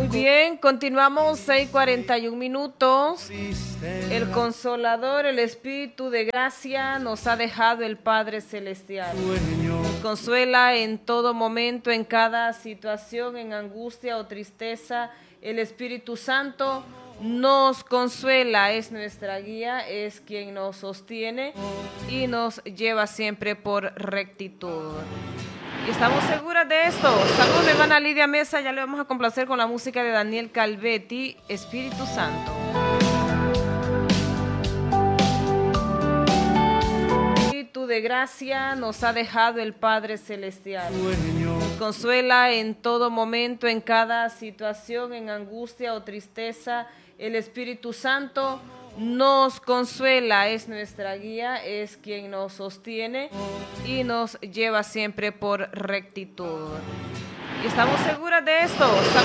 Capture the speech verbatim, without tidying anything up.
Muy bien, continuamos seis cuarenta y un minutos. El Consolador, el Espíritu de gracia nos ha dejado el Padre Celestial. Nos consuela en todo momento, en cada situación, en angustia o tristeza. El Espíritu Santo nos consuela, es nuestra guía, es quien nos sostiene y nos lleva siempre por rectitud. Y estamos seguras de esto. Saludos, mi hermana Lidia Mesa. Ya le vamos a complacer con la música de Daniel Calvetti, Espíritu Santo. Espíritu de gracia nos ha dejado el Padre Celestial. Nos consuela en todo momento, en cada situación, en angustia o tristeza. El Espíritu Santo nos consuela, es nuestra guía, es quien nos sostiene y nos lleva siempre por rectitud. Y estamos seguras de esto.